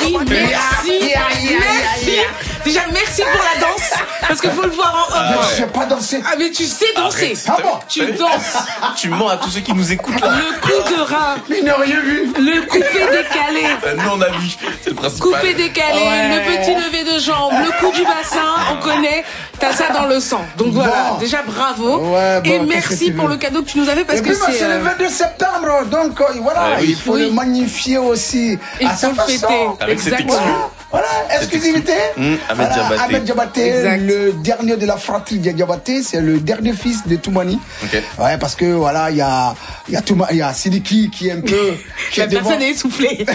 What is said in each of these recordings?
Maurice, merci. Merci. Déjà, merci pour la danse. Parce qu'il faut le voir en off. Je sais pas danser. Ah, mais tu sais danser. Ah bon? Tu danses. Tu mens à tous ceux qui nous écoutent là. Le coup de rein. Mais il n'a rien vu. Le coupé décalé. Nous on a vu, c'est le principal. Coupé décalé, le petit lever de jambe, le coup du bassin, on connaît. T'as ça dans le sang. Donc voilà, Bon. déjà bravo. Ouais, bon, et qu'est-ce merci que tu pour veux? le cadeau que tu nous as fait parce Et que puis, c'est le 22 septembre, donc voilà, oui. il faut le magnifier aussi Il à sa faut le façon. fêter. Avec cette Exactement. exclu. Voilà, exclusivité. Ahmed Diabaté. Ahmed Diabaté, Exact. le dernier de la fratrie de Diabaté, c'est le dernier fils de Toumani. Ok. Ouais, parce que voilà, il y a Sidiki qui est un peu, qui La est devant. personne est essoufflée.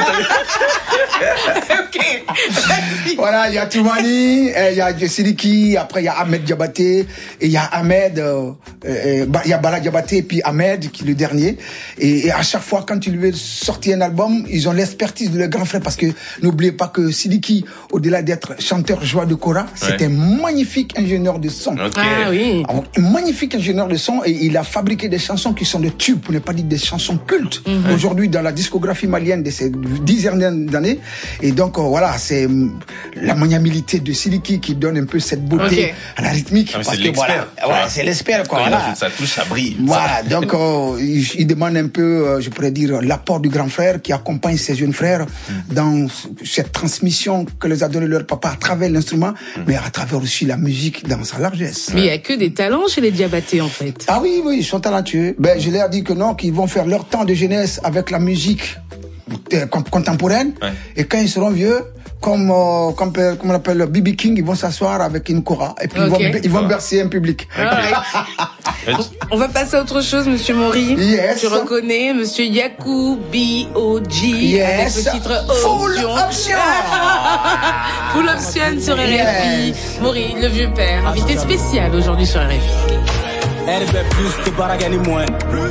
Ok. Voilà, il y a Toumani, il y a Sidiki, après il y a Ahmed Diabaté, et il y a Ahmed, il y a Bala Diabaté et puis Ahmed qui est le dernier. Et à chaque fois quand ils veulent sortir un album, ils ont l'expertise de leur grand frère parce que n'oubliez pas que Sidiki, au-delà d'être chanteur joie de Kora, c'est un magnifique ingénieur de son. Ok. Ah oui. Un magnifique ingénieur de son et il a fabriqué des chansons qui sont des tubes, pour ne pas dire des chansons cultes aujourd'hui dans la discographie malienne de ces 10 dernières années. Et donc voilà, c'est la maniabilité de Sidiki qui donne un peu cette beauté à la rythmique. Ah, mais parce c'est que l'expert. voilà, c'est l'expert quoi. Quand il Voilà. ajoute sa touche, ça brille. Voilà, donc il demande un peu, je pourrais dire, l'apport du grand frère qui accompagne ses jeunes frères dans cette transmission que les a donné leur papa à travers l'instrument, mais à travers aussi la musique dans sa largesse. Mais il n'y a que des talents chez les Diabaté en fait. Ah oui, oui, ils sont talentueux. Ben, je leur ai dit que non, qu'ils vont faire leur temps de jeunesse avec la musique contemporaine. Ouais. Et quand ils seront vieux, comme on appelle B.B. King, ils vont s'asseoir avec une kora et puis ils vont bercer un public. On va passer à autre chose, Monsieur Maury. Yes. Tu reconnais Monsieur Yakou B.O.G. avec le titre Full Option. Option. Full Option sur RFI. Yes. Maury, le vieux père, invité spécial aujourd'hui sur RFI. Elle veut plus que Baragani moins.